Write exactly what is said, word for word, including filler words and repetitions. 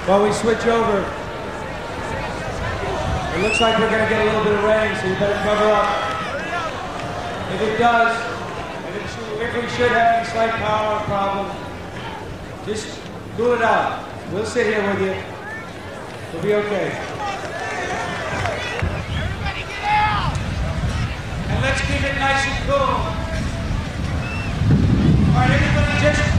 While we switch over, it looks like we're going to get a little bit of rain, so you better cover up. If it does, if, it should, if we should have any slight power problem, just cool it out. We'll sit here with you. We'll be okay. Everybody get out! And let's keep it nice and cool. All right, everybody just